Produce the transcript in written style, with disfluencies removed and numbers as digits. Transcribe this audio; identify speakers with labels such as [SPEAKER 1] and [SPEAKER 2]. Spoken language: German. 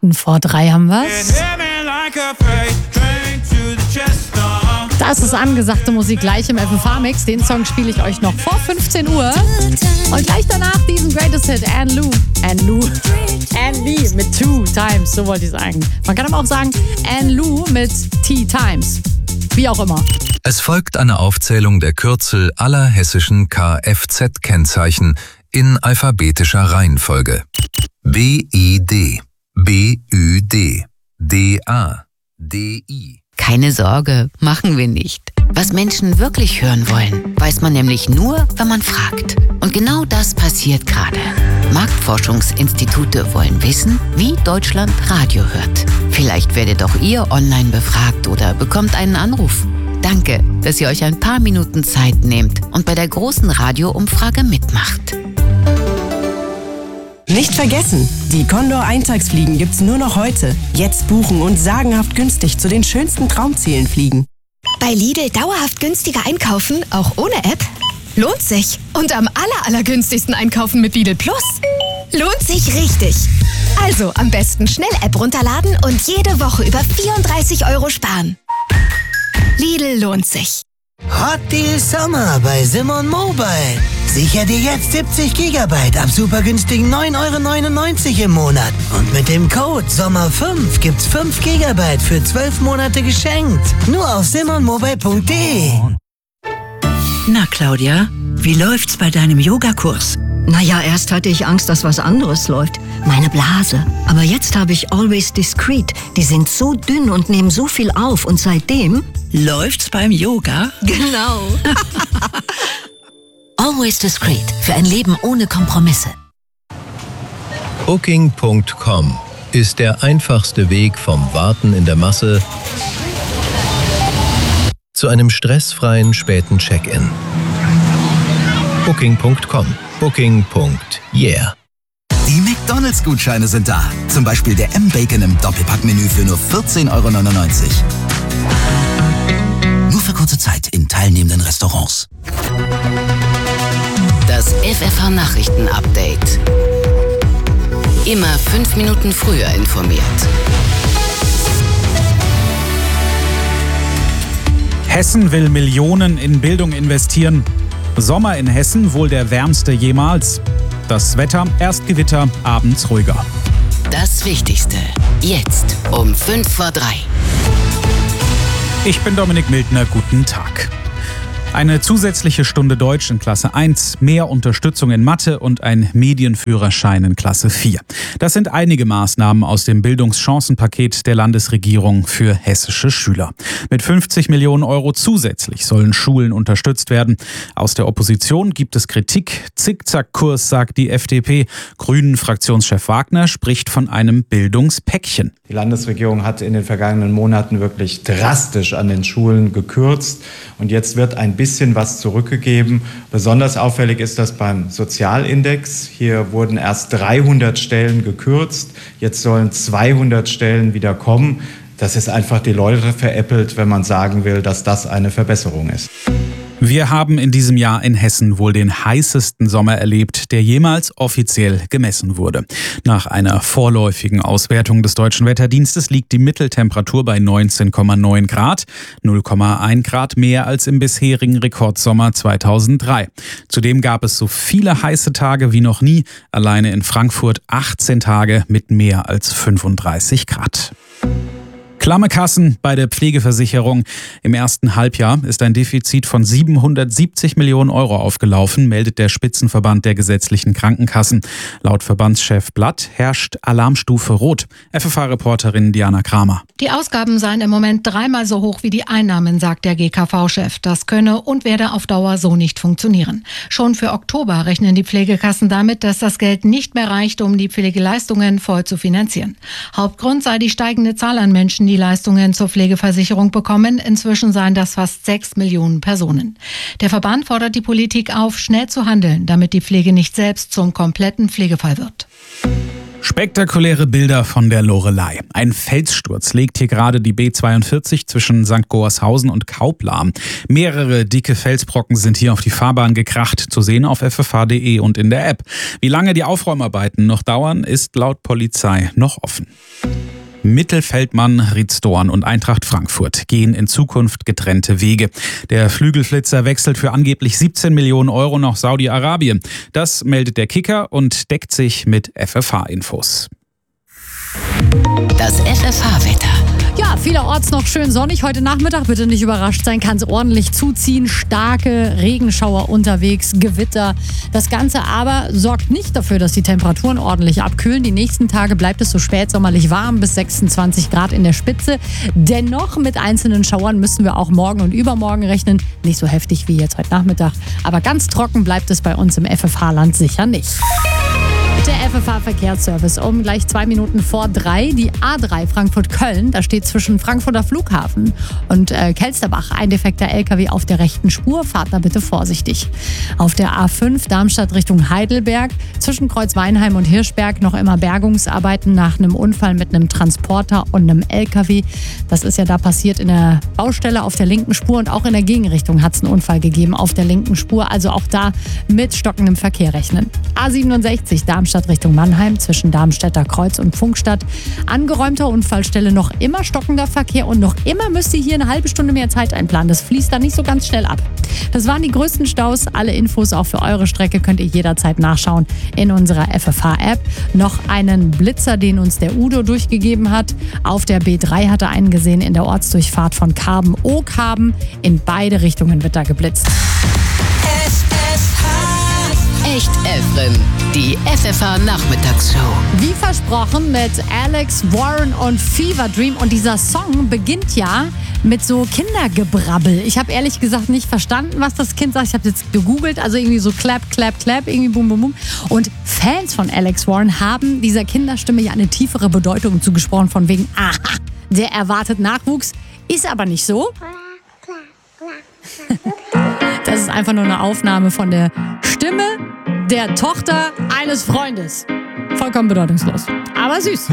[SPEAKER 1] vor 3 haben wir's. Das ist angesagte Musik gleich im FFH-Mix. Den Song spiele ich euch noch vor 15 Uhr. Und gleich danach diesen Greatest Hit, Anne Lee mit 2 Times, so wollte ich sagen. Man kann aber auch sagen Anne Lou mit T Times. Wie auch immer.
[SPEAKER 2] Es folgt eine Aufzählung der Kürzel aller hessischen Kfz-Kennzeichen in alphabetischer Reihenfolge. BID, BÜD, DA, DI.
[SPEAKER 3] Keine Sorge, machen wir nicht. Was Menschen wirklich hören wollen, weiß man nämlich nur, wenn man fragt. Und genau das passiert gerade. Marktforschungsinstitute wollen wissen, wie Deutschland Radio hört. Vielleicht werdet auch ihr online befragt oder bekommt einen Anruf. Danke, dass ihr euch ein paar Minuten Zeit nehmt und bei der großen Radioumfrage mitmacht.
[SPEAKER 4] Nicht vergessen, die Condor Eintagsfliegen gibt's nur noch heute. Jetzt buchen und sagenhaft günstig zu den schönsten Traumzielen fliegen.
[SPEAKER 5] Bei Lidl dauerhaft günstiger einkaufen, auch ohne App? Lohnt sich. Und am allergünstigsten einkaufen mit Lidl Plus? Lohnt sich richtig. Also am besten schnell App runterladen und jede Woche über 34 € sparen. Lidl lohnt sich.
[SPEAKER 6] Hot Deal Sommer bei Simon Mobile. Sicher dir jetzt 70 GB ab super günstigen 9,99 € im Monat. Und mit dem Code SOMMER5 gibt's 5 GB für 12 Monate geschenkt. Nur auf simonmobile.de.
[SPEAKER 7] Na Claudia, wie läuft's bei deinem Yogakurs?
[SPEAKER 8] Naja, erst hatte ich Angst, dass was anderes läuft. Meine Blase. Aber jetzt habe ich Always Discreet. Die sind so dünn und nehmen so viel auf. Und seitdem...
[SPEAKER 7] Läuft's beim Yoga?
[SPEAKER 8] Genau.
[SPEAKER 3] Always Discreet. Für ein Leben ohne Kompromisse.
[SPEAKER 9] Booking.com ist der einfachste Weg vom Warten in der Masse zu einem stressfreien späten Check-in. Booking.com. Booking.yeah.
[SPEAKER 10] Die McDonald's-Gutscheine sind da. Zum Beispiel der M-Bacon im Doppelpackmenü für nur 14,99 €. Nur für kurze Zeit in teilnehmenden Restaurants.
[SPEAKER 3] Das FFH-Nachrichten-Update. Immer 5 Minuten früher informiert.
[SPEAKER 11] Hessen will Millionen in Bildung investieren. Sommer in Hessen wohl der wärmste jemals. Das Wetter, erst Gewitter, abends ruhiger.
[SPEAKER 3] Das Wichtigste, jetzt um 5 vor 3.
[SPEAKER 11] Ich bin Dominik Mildner, guten Tag. Eine zusätzliche Stunde Deutsch in Klasse 1, mehr Unterstützung in Mathe und ein Medienführerschein in Klasse 4. Das sind einige Maßnahmen aus dem Bildungschancenpaket der Landesregierung für hessische Schüler. Mit 50 Millionen € zusätzlich sollen Schulen unterstützt werden. Aus der Opposition gibt es Kritik. Zickzackkurs, sagt die FDP. Grünen-Fraktionschef Wagner spricht von einem Bildungspäckchen.
[SPEAKER 12] Die Landesregierung hat in den vergangenen Monaten wirklich drastisch an den Schulen gekürzt. Und jetzt wird ein bisschen was zurückgegeben. Besonders auffällig ist das beim Sozialindex. Hier wurden erst 300 Stellen gekürzt. Jetzt sollen 200 Stellen wieder kommen. Das ist einfach die Leute veräppelt, wenn man sagen will, dass das eine Verbesserung ist.
[SPEAKER 11] Wir haben in diesem Jahr in Hessen wohl den heißesten Sommer erlebt, der jemals offiziell gemessen wurde. Nach einer vorläufigen Auswertung des Deutschen Wetterdienstes liegt die Mitteltemperatur bei 19,9 Grad, 0,1 Grad mehr als im bisherigen Rekordsommer 2003. Zudem gab es so viele heiße Tage wie noch nie, alleine in Frankfurt 18 Tage mit mehr als 35 Grad. Klamme Kassen bei der Pflegeversicherung. Im ersten Halbjahr ist ein Defizit von 770 Millionen € aufgelaufen, meldet der Spitzenverband der gesetzlichen Krankenkassen. Laut Verbandschef Blatt herrscht Alarmstufe Rot. FFH-Reporterin Diana Kramer.
[SPEAKER 1] Die Ausgaben seien im Moment 3-mal so hoch wie die Einnahmen, sagt der GKV-Chef. Das könne und werde auf Dauer so nicht funktionieren. Schon für Oktober rechnen die Pflegekassen damit, dass das Geld nicht mehr reicht, um die Pflegeleistungen voll zu finanzieren. Hauptgrund sei die steigende Zahl an Menschen, die Leistungen zur Pflegeversicherung bekommen. Inzwischen seien das fast 6 Millionen Personen. Der Verband fordert die Politik auf, schnell zu handeln, damit die Pflege nicht selbst zum kompletten Pflegefall wird.
[SPEAKER 11] Spektakuläre Bilder von der Loreley. Ein Felssturz legt hier gerade die B42 zwischen St. Goarshausen und Kaup lahm. Mehrere dicke Felsbrocken sind hier auf die Fahrbahn gekracht, zu sehen auf ffh.de und in der App. Wie lange die Aufräumarbeiten noch dauern, ist laut Polizei noch offen. Mittelfeldmann, Rietz-Dorn und Eintracht Frankfurt gehen in Zukunft getrennte Wege. Der Flügelflitzer wechselt für angeblich 17 Millionen Euro nach Saudi-Arabien. Das meldet der Kicker und deckt sich mit FFH-Infos.
[SPEAKER 3] Das FFH-Wetter.
[SPEAKER 13] Ja, vielerorts noch schön sonnig. Heute Nachmittag, bitte nicht überrascht sein, kann es ordentlich zuziehen. Starke Regenschauer unterwegs, Gewitter. Das Ganze aber sorgt nicht dafür, dass die Temperaturen ordentlich abkühlen. Die nächsten Tage bleibt es so spätsommerlich warm, bis 26 Grad in der Spitze. Dennoch mit einzelnen Schauern müssen wir auch morgen und übermorgen rechnen. Nicht so heftig wie jetzt heute Nachmittag. Aber ganz trocken bleibt es bei uns im FFH-Land sicher nicht. Der FFH-Verkehrsservice um gleich 2 Minuten vor 3. Die A3 Frankfurt-Köln, da steht zwischen Frankfurter Flughafen und Kelsterbach ein defekter LKW auf der rechten Spur. Fahrt da bitte vorsichtig. Auf der A5 Darmstadt Richtung Heidelberg, zwischen Kreuzweinheim und Hirschberg noch immer Bergungsarbeiten nach einem Unfall mit einem Transporter und einem LKW. Das ist ja da passiert in der Baustelle auf der linken Spur und auch in der Gegenrichtung hat es einen Unfall gegeben auf der linken Spur. Also auch da mit stockendem Verkehr rechnen. A67 Darmstadt Richtung Mannheim zwischen Darmstädter Kreuz und Pfungstadt. Angeräumter Unfallstelle, noch immer stockender Verkehr und noch immer müsst ihr hier eine halbe Stunde mehr Zeit einplanen. Das fließt da nicht so ganz schnell ab. Das waren die größten Staus. Alle Infos auch für eure Strecke könnt ihr jederzeit nachschauen in unserer FFH-App. Noch einen Blitzer, den uns der Udo durchgegeben hat. Auf der B3 hat er einen gesehen in der Ortsdurchfahrt von Karben-Okarben. In beide Richtungen wird da geblitzt.
[SPEAKER 3] Echt Evren, die FFH-Nachmittagsshow.
[SPEAKER 13] Wie versprochen mit Alex Warren und Fever Dream. Und dieser Song beginnt ja mit so Kindergebrabbel. Ich habe ehrlich gesagt nicht verstanden, was das Kind sagt. Ich habe jetzt gegoogelt, also irgendwie so clap, clap, clap, irgendwie bum, bum, bum. Und Fans von Alex Warren haben dieser Kinderstimme ja eine tiefere Bedeutung zugesprochen, von wegen, aha, der erwartet Nachwuchs. Ist aber nicht so. Das ist einfach nur eine Aufnahme von der Stimme der Tochter eines Freundes. Vollkommen bedeutungslos. Aber süß.